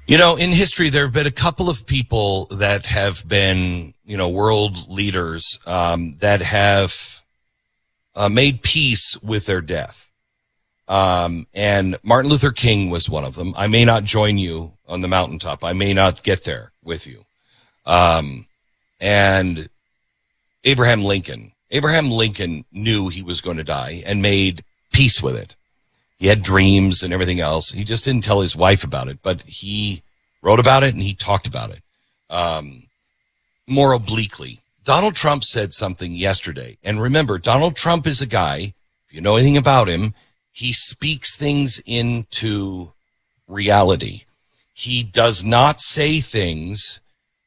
In history, there have been a couple of people that have been, world leaders that have made peace with their death. And Martin Luther King was one of them. I may not join you on the mountaintop. I may not get there with you. And Abraham Lincoln. Abraham Lincoln knew he was going to die and made peace with it. He had dreams and everything else. He just didn't tell his wife about it, but he wrote about it and he talked about it. More obliquely, Donald Trump said something yesterday. And remember, Donald Trump is a guy, if you know anything about him, he speaks things into reality. He does not say things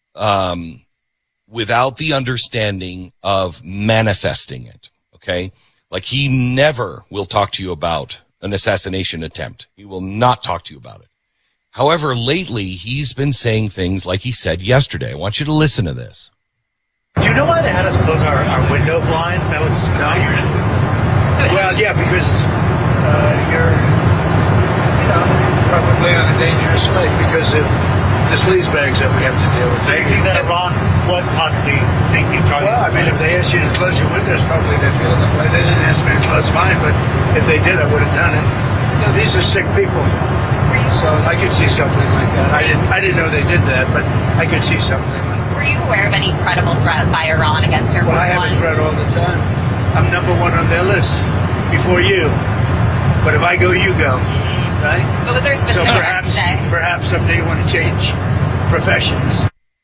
without the understanding of manifesting it, okay? Like he never will talk to you about an assassination attempt. He will not talk to you about it. However, lately, he's been saying things like he said yesterday. I want you to listen to this. Do you know why they had us close our window blinds? That was not usual. Well, yeah, because you're, probably on a dangerous flight because of the sleazebags that we have to deal with. So you think that Iran was possibly thinking, trying Well, I mean, if they asked you to close your windows, probably they feel that way. They didn't ask me to close mine, but if they did, I would have done it. These are sick people. So I could see something like that. I didn't know they did that, but I could see something like that. Were you aware of any credible threat by Iran against Air Force One? Well, I have a threat all the time. I'm number one on their list before you. But if I go, you go. Mm-hmm. Right? But was there a specific perhaps someday you want to change professions.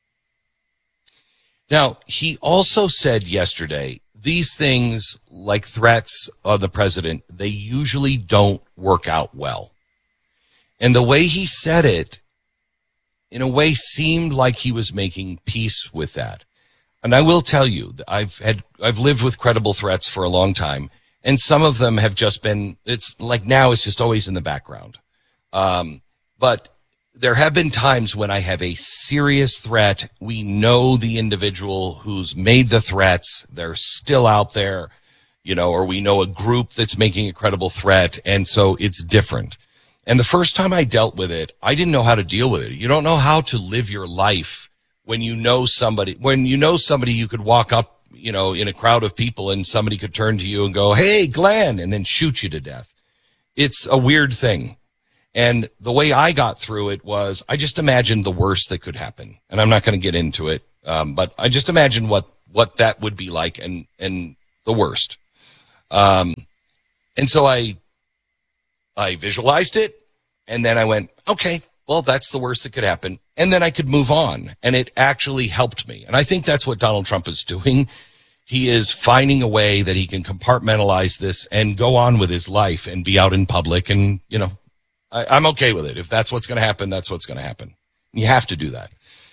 Now, he also said yesterday, these things like threats of the president, they usually don't work out well. And the way he said it, in a way, seemed like he was making peace with that. And I will tell you, I've lived with credible threats for a long time, and some of them have just been, it's like now it's just always in the background. But there have been times when I have a serious threat. We know the individual who's made the threats. They're still out there, or we know a group that's making a credible threat. And so it's different. And the first time I dealt with it, I didn't know how to deal with it. You don't know how to live your life when you know somebody you could walk up, in a crowd of people and somebody could turn to you and go, "Hey, Glenn," and then shoot you to death. It's a weird thing. And the way I got through it was I just imagined the worst that could happen. And I'm not going to get into it. But I just imagined what that would be like and the worst. And so I visualized it, and then I went, okay, well, that's the worst that could happen. And then I could move on, and it actually helped me. And I think that's what Donald Trump is doing. He is finding a way that he can compartmentalize this and go on with his life and be out in public. And, I'm okay with it. If that's what's going to happen, that's what's going to happen. You have to do that.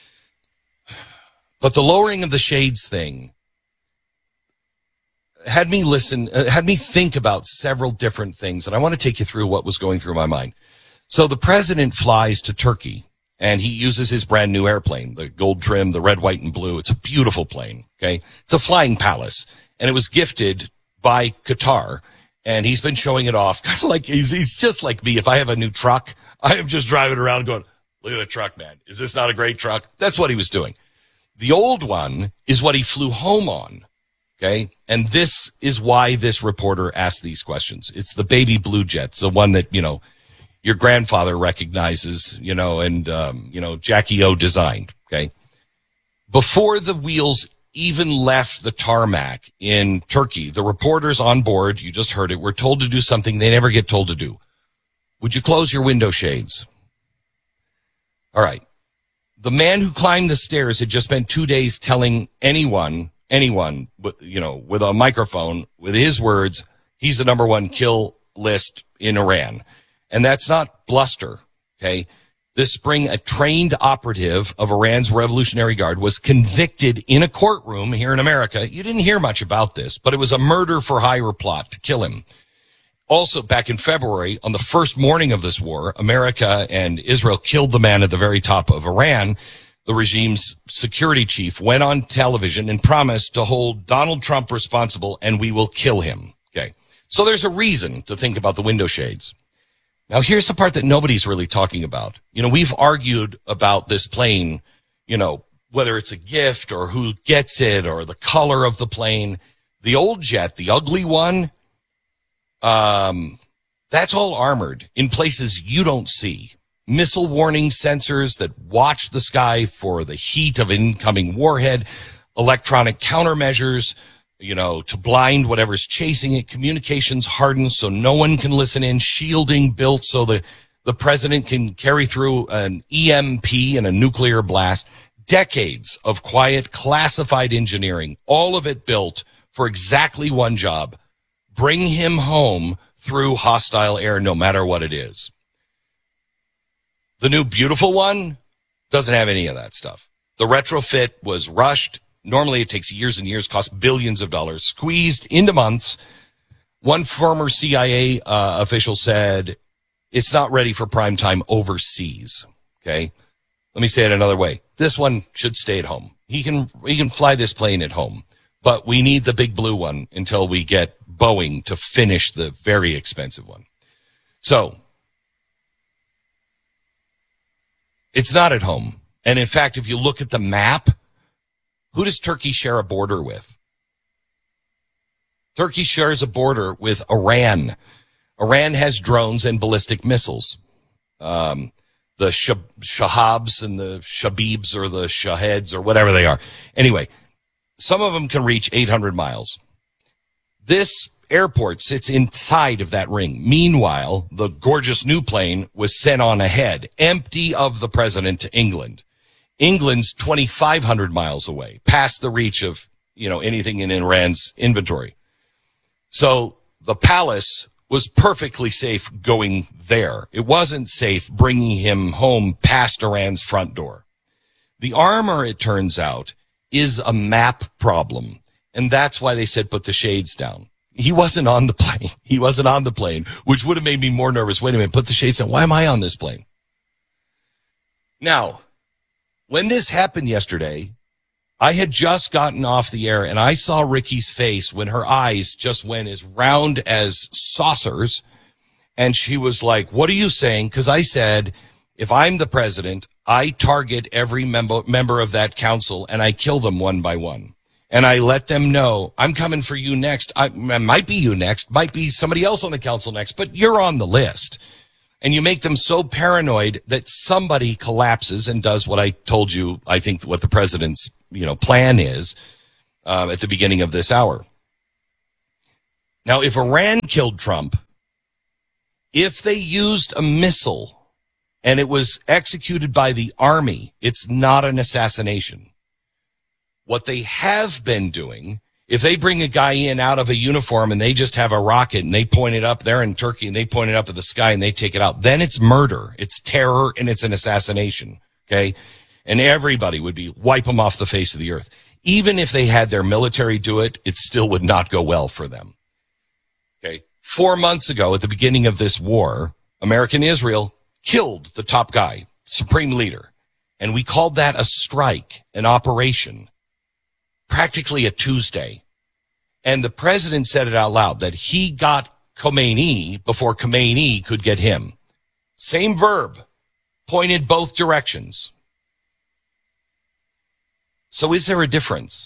But the lowering of the shades thing had me think about several different things, and I want to take you through what was going through my mind. So the president flies to Turkey, and he uses his brand new airplane, the gold trim, the red, white, and blue. It's a beautiful plane, okay? It's a flying palace, and it was gifted by Qatar, and he's been showing it off. Kind of like he's just like me. If I have a new truck, I am just driving around going, "Look at the truck, man. Is this not a great truck?" That's what he was doing. The old one is what he flew home on. Okay. And this is why this reporter asked these questions. It's the baby blue jet. It's the one that, your grandfather recognizes, and, Jackie O designed. Okay. Before the wheels even left the tarmac in Turkey, the reporters on board, you just heard it, were told to do something they never get told to do. Would you close your window shades? All right. The man who climbed the stairs had just spent 2 days telling anyone, with a microphone, with his words, he's the number one kill list in Iran. And that's not bluster, okay? This spring, a trained operative of Iran's Revolutionary Guard was convicted in a courtroom here in America. You didn't hear much about this, but it was a murder for hire plot to kill him. Also, back in February, on the first morning of this war, America and Israel killed the man at the very top of Iran. The regime's security chief went on television and promised to hold Donald Trump responsible, and we will kill him. Okay. So there's a reason to think about the window shades. Now, here's the part that nobody's really talking about. We've argued about this plane, whether it's a gift or who gets it or the color of the plane. The old jet, the ugly one, that's all armored in places you don't see. Missile warning sensors that watch the sky for the heat of incoming warhead, electronic countermeasures, to blind whatever's chasing it, communications hardened so no one can listen in, shielding built so the president can carry through an EMP and a nuclear blast. Decades of quiet, classified engineering, all of it built for exactly one job: bring him home through hostile air, no matter what it is. The new beautiful one doesn't have any of that stuff. The retrofit was rushed. Normally it takes years and years, costs billions of dollars, squeezed into months. One former CIA official said it's not ready for prime time overseas. Okay. Let me say it another way. This one should stay at home. He can fly this plane at home, but we need the big blue one until we get Boeing to finish the very expensive one. So it's not at home. And in fact, if you look at the map, who does Turkey share a border with? Turkey shares a border with Iran. Iran has drones and ballistic missiles. The Shahabs and the Shabibs or the Shaheds or whatever they are. Anyway, some of them can reach 800 miles. This airport sits inside of that ring. Meanwhile, the gorgeous new plane was sent on ahead, empty of the president, to England. England's 2,500 miles away, past the reach of, anything in Iran's inventory. So the palace was perfectly safe going there. It wasn't safe bringing him home past Iran's front door. The armor, it turns out, is a map problem. And that's why they said put the shades down. He wasn't on the plane. He wasn't on the plane, which would have made me more nervous. Wait a minute, put the shades down. Why am I on this plane? Now, when this happened yesterday, I had just gotten off the air and I saw Ricky's face when her eyes just went as round as saucers. And she was like, what are you saying? Because I said, if I'm the president, I target every member of that council and I kill them one by one. And I let them know, I'm coming for you next. I might be you next, might be somebody else on the council next, but you're on the list. And you make them so paranoid that somebody collapses and does what I told you, I think what the president's, plan is, at the beginning of this hour. Now, if Iran killed Trump, if they used a missile and it was executed by the army, it's not an assassination. What they have been doing, if they bring a guy in out of a uniform and they just have a rocket and they point it up, they're in Turkey and they point it up at the sky and they take it out, then it's murder, it's terror, and it's an assassination, okay? And everybody would be wipe them off the face of the earth. Even if they had their military do it, it still would not go well for them. Okay. 4 months ago, at the beginning of this war, American Israel killed the top guy, supreme leader. And we called that a strike, an operation, practically a Tuesday. And the president said it out loud that he got Khomeini before Khomeini could get him. Same verb, pointed both directions. So is there a difference?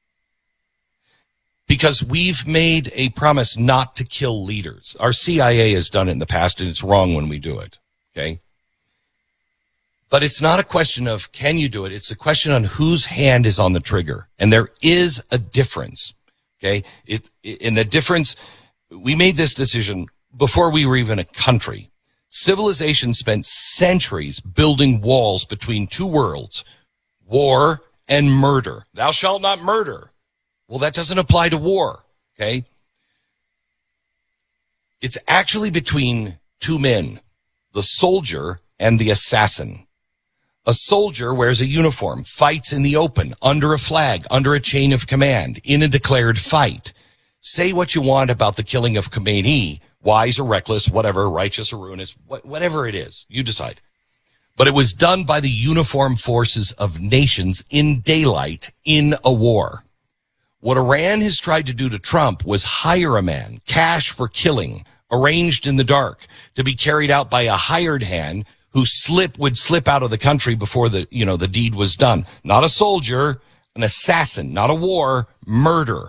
Because we've made a promise not to kill leaders. Our CIA has done it in the past, and it's wrong when we do it, okay? But it's not a question of can you do it. It's a question on whose hand is on the trigger. And there is a difference, okay? And the difference, we made this decision before we were even a country. Civilization spent centuries building walls between two worlds, war and murder. Thou shalt not murder. Well, that doesn't apply to war, okay? It's actually between two men, the soldier and the assassin. A soldier wears a uniform, fights in the open, under a flag, under a chain of command, in a declared fight. Say what you want about the killing of Khomeini, wise or reckless, whatever, righteous or ruinous, whatever it is, you decide. But it was done by the uniformed forces of nations in daylight in a war. What Iran has tried to do to Trump was hire a man, cash for killing, arranged in the dark, to be carried out by a hired hand who would slip out of the country before the deed was done. Not a soldier, an assassin, not a war, murder.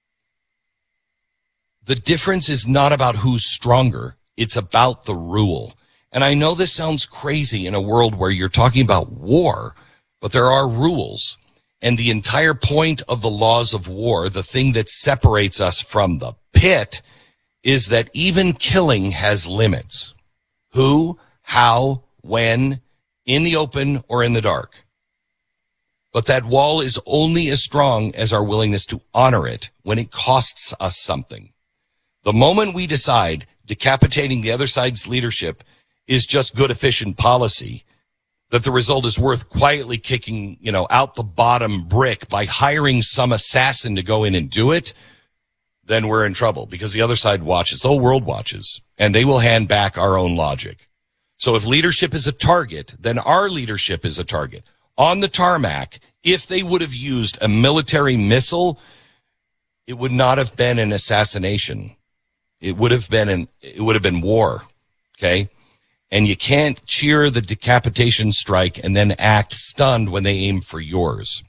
The difference is not about who's stronger. It's about the rule. And I know this sounds crazy in a world where you're talking about war, but there are rules. And the entire point of the laws of war, the thing that separates us from the pit, is that even killing has limits. Who, how, when, in the open or in the dark. But that wall is only as strong as our willingness to honor it when it costs us something. The moment we decide decapitating the other side's leadership is just good, efficient policy, that the result is worth quietly kicking, out the bottom brick by hiring some assassin to go in and do it, then we're in trouble, because the other side watches, the whole world watches, and they will hand back our own logic. So if leadership is a target, then our leadership is a target. On the tarmac, if they would have used a military missile, it would not have been an assassination. It would have been war. Okay. And you can't cheer the decapitation strike and then act stunned when they aim for yours.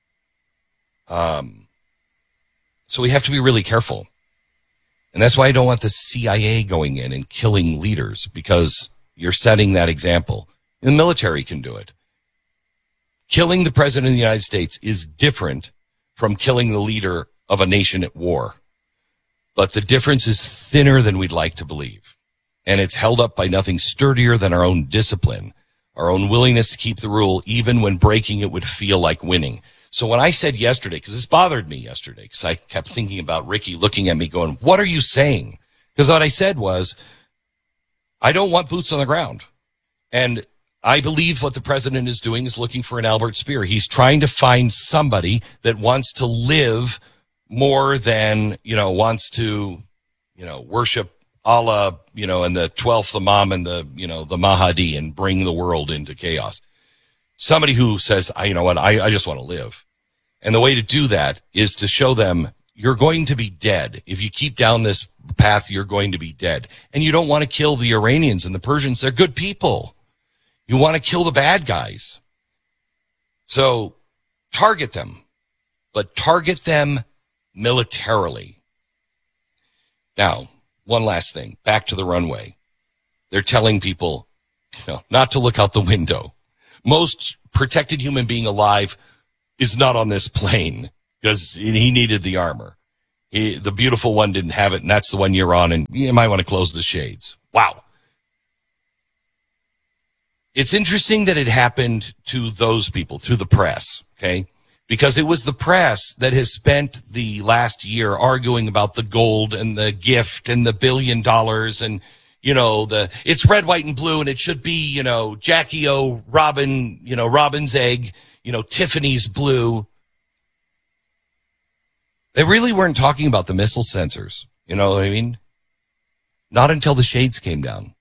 So we have to be really careful. And that's why I don't want the CIA going in and killing leaders, because you're setting that example. The military can do it. Killing the president of the United States is different from killing the leader of a nation at war. But the difference is thinner than we'd like to believe. And it's held up by nothing sturdier than our own discipline, our own willingness to keep the rule, even when breaking it would feel like winning. So when I said yesterday, because this bothered me yesterday, because I kept thinking about Ricky looking at me going, what are you saying? Because what I said was, I don't want boots on the ground. And I believe what the president is doing is looking for an Albert Speer. He's trying to find somebody that wants to live more than, wants to, worship Allah, and the 12th Imam and the Mahdi and bring the world into chaos. Somebody who says, I just want to live. And the way to do that is to show them you're going to be dead. If you keep down this path, you're going to be dead. And you don't want to kill the Iranians and the Persians. They're good people. You want to kill the bad guys. So target them, but target them militarily. Now, one last thing, back to the runway. They're telling people, not to look out the window. Most protected human being alive is not on this plane because he needed the armor. The beautiful one didn't have it, and that's the one you're on, and you might want to close the shades. Wow. It's interesting that it happened to those people, to the press, okay? Because it was the press that has spent the last year arguing about the gold and the gift and the $1 billion and, it's red, white, and blue, and it should be, Jackie O, Robin, Robin's egg, Tiffany's blue. They really weren't talking about the missile sensors. You know what I mean? Not until the shades came down.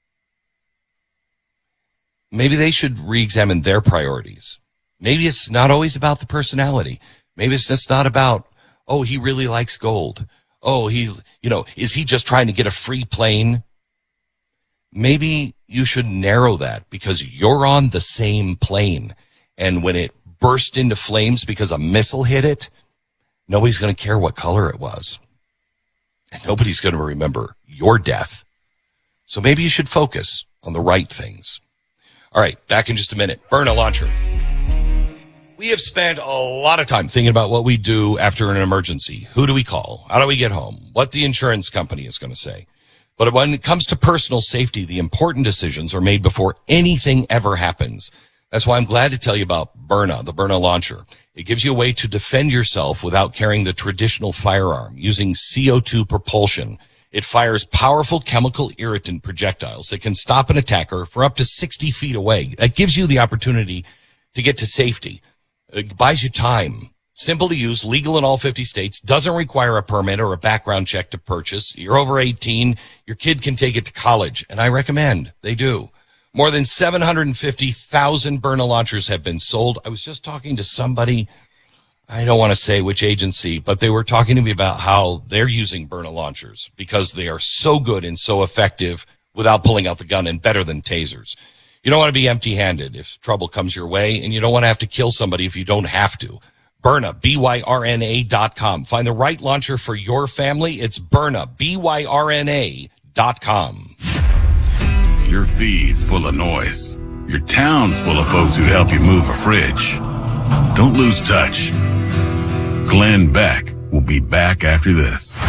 Maybe they should re-examine their priorities. Maybe it's not always about the personality. Maybe it's just not about, oh, he really likes gold. Oh, is he just trying to get a free plane? Maybe you should narrow that because you're on the same plane. And when it burst into flames because a missile hit it, nobody's going to care what color it was. And nobody's going to remember your death. So maybe you should focus on the right things. All right, back in just a minute. Byrna Launcher. We have spent a lot of time thinking about what we do after an emergency. Who do we call? How do we get home? What the insurance company is going to say. But when it comes to personal safety, the important decisions are made before anything ever happens. That's why I'm glad to tell you about Byrna, the Byrna Launcher. It gives you a way to defend yourself without carrying the traditional firearm using CO2 propulsion. It fires powerful chemical irritant projectiles that can stop an attacker for up to 60 feet away. That gives you the opportunity to get to safety. It buys you time. Simple to use, legal in all 50 states, doesn't require a permit or a background check to purchase. You're over 18, your kid can take it to college, and I recommend they do. More than 750,000 Byrna launchers have been sold. I was just talking to somebody, I don't want to say which agency, but they were talking to me about how they're using Byrna launchers because they are so good and so effective without pulling out the gun and better than tasers. You don't want to be empty-handed if trouble comes your way, and you don't want to have to kill somebody if you don't have to. Byrna, BYRNA.com. Find the right launcher for your family. It's Byrna, BYRNA.com. Your feed's full of noise. Your town's full of folks who'd help you move a fridge. Don't lose touch. Glenn Beck will be back after this.